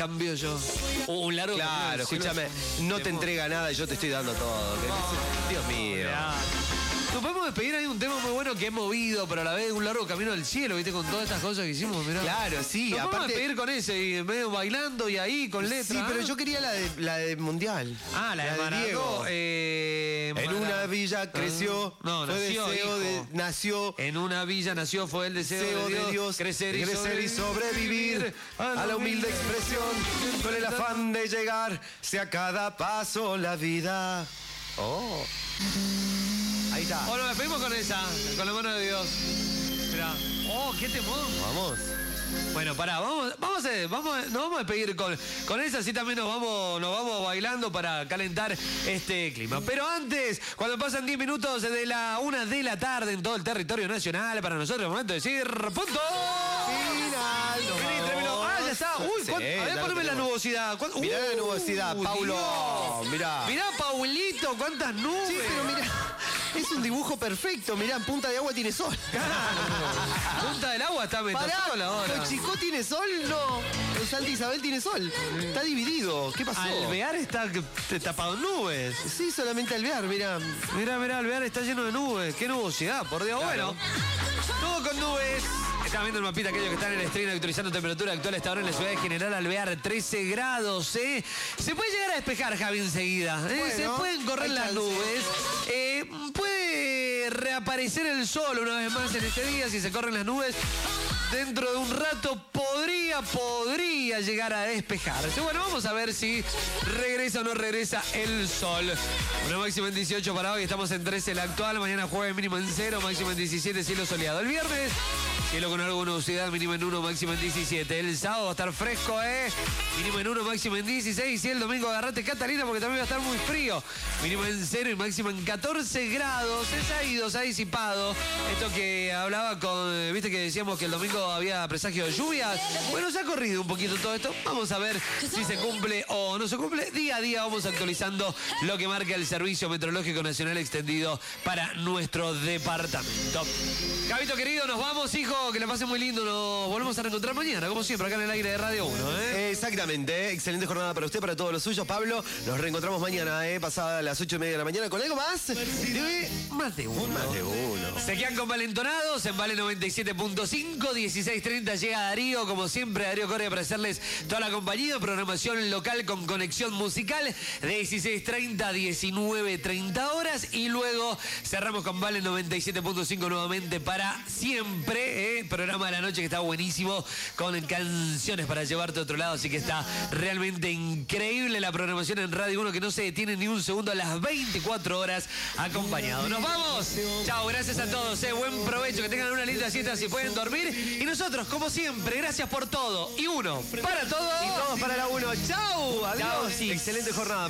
cambio yo. Un largo camino Claro, del cielo. escúchame, no te entrega nada y yo te estoy dando todo. Dios mío. Nos podemos despedir, hay un tema muy bueno que he movido, pero a la vez un largo camino del cielo, ¿viste? Con todas estas cosas que hicimos, mirá. Claro, sí, Nos podemos aparte. despedir con ese, y medio bailando y ahí, con letra. Sí, pero yo quería la de Mundial. Ah, la de Diego. En una villa creció, No, fue nació, deseo hijo. nació. En una villa nació, fue el deseo De Dios, crecer y sobrevivir a la humilde expresión, con el afán de llegar, sea cada paso la vida. Oh. Ahí está. Oh, nos despedimos con esa, con la mano de Dios. Mirá. Oh, qué temor. Vamos. Bueno, pará, nos vamos a despedir con esa, así también nos vamos bailando para calentar este clima. Pero antes, cuando pasan 10 minutos de la 1 de la tarde en todo el territorio nacional, para nosotros es el momento de decir ¡punto! Final. Vení, terminó. Ah, ya está. Uy, Sí, a ver, ya poneme la tenemos. nubosidad. Mirá la nubosidad, Paulo. Dios. Mirá. Mirá, Paulito, cuántas nubes. Sí, pero mirá, es un dibujo perfecto. Mirá, en Punta de Agua tiene sol. Punta del agua está metasola ahora. ¿Cochicó tiene sol? No. En Santa Isabel tiene sol. Está dividido. ¿Qué pasó? Alvear está tapado en nubes. Sí, solamente Alvear, mirá. Mirá, Alvear está lleno de nubes. Qué nubosidad, por Dios. Claro. Bueno, todo con nubes. Están viendo el mapita aquellos que están en el stream actualizando temperatura actual esta hora en la ciudad de General Alvear, 13 grados, ¿eh? Se puede llegar a despejar, Javi, enseguida. Bueno, se pueden correr hay las chance. nubes. Puede reaparecer el sol una vez más en este día si se corren las nubes. Dentro de un rato podría llegar a despejarse. Bueno, vamos a ver si regresa o no regresa el sol. Una máxima en 18 para hoy, estamos en 13 la actual. Mañana jueves mínimo en 0, máximo en 17, cielo soleado. El viernes, cielo con algo de nubosidad, mínimo en 1, máximo en 17. El sábado va a estar fresco, mínimo en 1, máximo en 16. Y el domingo agarrate Catalina porque también va a estar muy frío. Mínimo en 0 y máximo en 14 grados. Se ha disipado. Esto que hablaba con, viste que decíamos que el domingo había presagio de lluvias. Bueno, se ha corrido un poquito todo esto. Vamos a ver si se cumple o no se cumple. Día a día vamos actualizando lo que marca el Servicio Meteorológico Nacional extendido para nuestro departamento. Gabito querido, nos vamos, hijo. Que la pasen muy lindo. Nos volvemos a reencontrar mañana, como siempre, acá en el aire de Radio 1. Exactamente, excelente jornada para usted, para todos los suyos. Pablo, nos reencontramos mañana, pasada las 8:30 de la mañana, con algo más. Más de uno. Más de uno. Se quedan con Valentonados en Vale 97.5, 16:30 llega Darío, como siempre, Darío Coria para hacerles toda la compañía, programación local con conexión musical de 16:30 a 19:30 horas y luego cerramos con Vale 97.5 nuevamente para siempre, programa de la noche que está buenísimo con canciones para llevarte a otro lado, así que está realmente increíble la programación en Radio 1 que no se detiene ni un segundo a las 24 horas acompañado. Nos vamos. Chao, gracias a todos. Buen provecho, que tengan una linda siesta si pueden dormir. Y nosotros, como siempre, gracias por todo. Y uno para todos. Y todos para la 1. Chau. Adiós. Chau, sí. Excelente jornada.